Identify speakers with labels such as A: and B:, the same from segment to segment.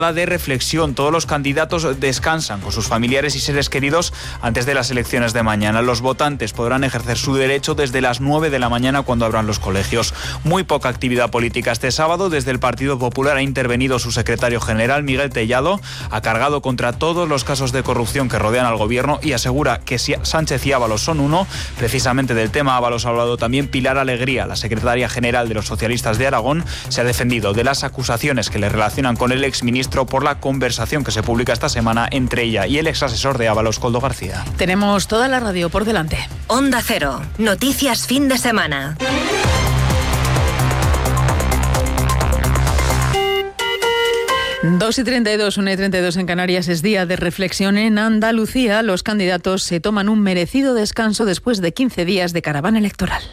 A: de reflexión. Todos los candidatos descansan con sus familiares y seres queridos antes de las elecciones de mañana. Los votantes podrán ejercer su derecho desde las 9 de la mañana cuando abran los colegios. Muy poca actividad política este sábado. Desde el Partido Popular ha intervenido su secretario general, Miguel Tellado. Ha cargado contra todos los casos de corrupción que rodean al gobierno y asegura que Sánchez y Ábalos son uno. Precisamente del tema Ábalos ha hablado también Pilar Alegría, la secretaria general de los socialistas de Aragón. Se ha defendido de las acusaciones que le relacionan con el exministro por la conversación que se publica esta semana entre ella y el exasesor de Ábalos, Koldo García.
B: Tenemos toda la radio por delante.
C: Onda Cero, noticias fin de semana.
B: Dos y 32, 1:32 en Canarias, es día de reflexión en Andalucía. Los candidatos se toman un merecido descanso después de 15 días de caravana electoral.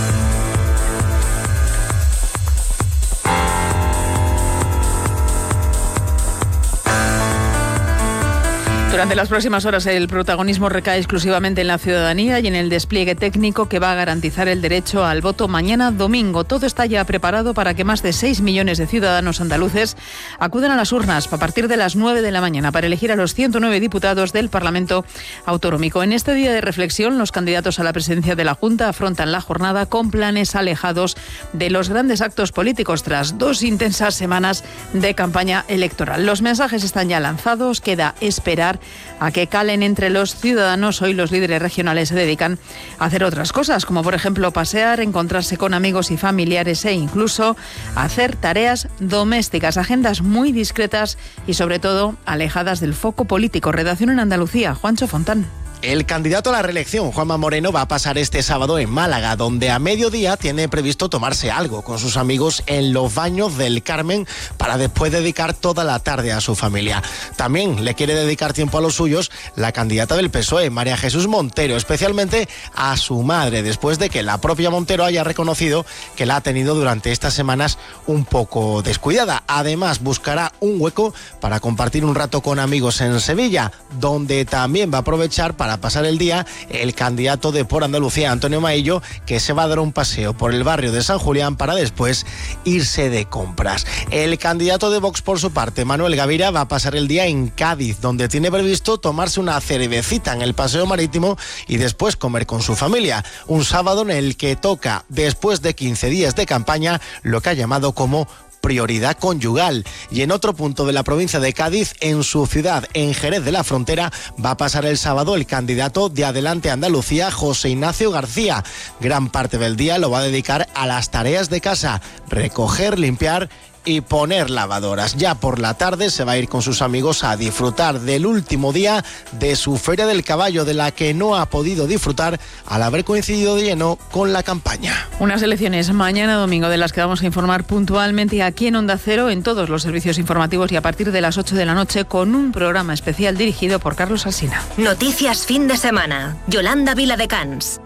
B: Durante las próximas horas el protagonismo recae exclusivamente en la ciudadanía y en el despliegue técnico que va a garantizar el derecho al voto mañana domingo. Todo está ya preparado para que más de 6 millones de ciudadanos andaluces acudan a las urnas a partir de las 9 de la mañana para elegir a los 109 diputados del Parlamento Autonómico. En este día de reflexión, los candidatos a la presidencia de la Junta afrontan la jornada con planes alejados de los grandes actos políticos tras 2 intensas semanas de campaña electoral. Los mensajes están ya lanzados, queda esperar a que calen entre los ciudadanos. Hoy los líderes regionales se dedican a hacer otras cosas, como por ejemplo pasear, encontrarse con amigos y familiares e incluso hacer tareas domésticas, agendas muy discretas y sobre todo alejadas del foco político. Redacción en Andalucía, Juancho Fontán.
D: El candidato a la reelección, Juanma Moreno, va a pasar este sábado en Málaga, donde a mediodía tiene previsto tomarse algo con sus amigos en los Baños del Carmen para después dedicar toda la tarde a su familia. También le quiere dedicar tiempo a los suyos la candidata del PSOE, María Jesús Montero, especialmente a su madre, después de que la propia Montero haya reconocido que la ha tenido durante estas semanas un poco descuidada. Además, buscará un hueco para compartir un rato con amigos en Sevilla, donde también va a aprovechar para pasar el día el candidato de Por Andalucía, Antonio Maillo, que se va a dar un paseo por el barrio de San Julián para después irse de compras. El candidato de Vox, por su parte, Manuel Gavira, va a pasar el día en Cádiz, donde tiene previsto tomarse una cervecita en el Paseo Marítimo y después comer con su familia. Un sábado en el que toca, después de 15 días de campaña, lo que ha llamado como prioridad conyugal. Y en otro punto de la provincia de Cádiz, en su ciudad, en Jerez de la Frontera, va a pasar el sábado el candidato de Adelante Andalucía, José Ignacio García. Gran parte del día lo va a dedicar a las tareas de casa, recoger, limpiar y poner lavadoras. Ya por la tarde se va a ir con sus amigos a disfrutar del último día de su Feria del Caballo, de la que no ha podido disfrutar al haber coincidido de lleno con la campaña.
B: Unas elecciones mañana domingo de las que vamos a informar puntualmente aquí en Onda Cero, en todos los servicios informativos y a partir de las 8 de la noche con un programa especial dirigido por Carlos Alsina.
C: Noticias fin de semana. Yolanda Viladecans.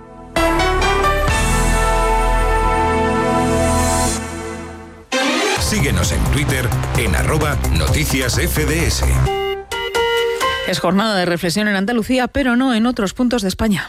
E: Síguenos en Twitter en @noticiasfds.
B: Es jornada de reflexión en Andalucía, pero no en otros puntos de España.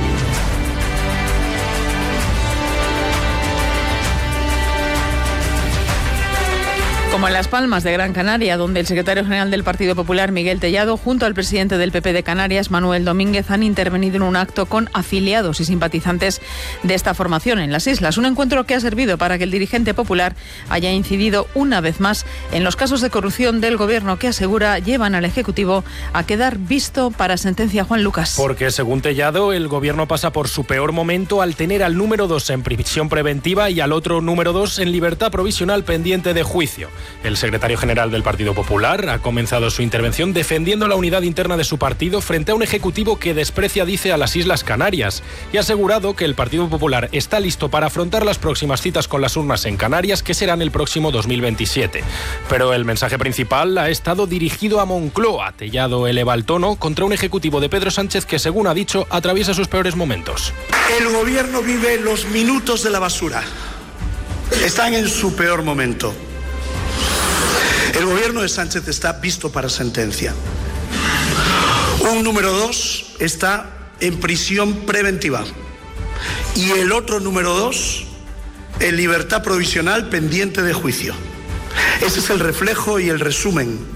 B: Como en Las Palmas de Gran Canaria, donde el secretario general del Partido Popular, Miguel Tellado, junto al presidente del PP de Canarias, Manuel Domínguez, han intervenido en un acto con afiliados y simpatizantes de esta formación en las islas. Un encuentro que ha servido para que el dirigente popular haya incidido una vez más en los casos de corrupción del gobierno que asegura llevan al Ejecutivo a quedar visto para sentencia. Juan Lucas.
F: Porque según Tellado, el gobierno pasa por su peor momento al tener al número 2 en prisión preventiva y al otro número 2 en libertad provisional pendiente de juicio. El secretario general del Partido Popular ha comenzado su intervención defendiendo la unidad interna de su partido frente a un ejecutivo que desprecia, dice, a las Islas Canarias y ha asegurado que el Partido Popular está listo para afrontar las próximas citas con las urnas en Canarias, que serán el próximo 2027. Pero el mensaje principal ha estado dirigido a Moncloa. Tellado eleva el tono contra un ejecutivo de Pedro Sánchez que, según ha dicho, atraviesa sus peores momentos.
G: El gobierno vive los minutos de la basura. Están en su peor momento. El gobierno de Sánchez está visto para sentencia. Un número 2 está en prisión preventiva y el otro número 2 en libertad provisional pendiente de juicio. Ese es el reflejo y el resumen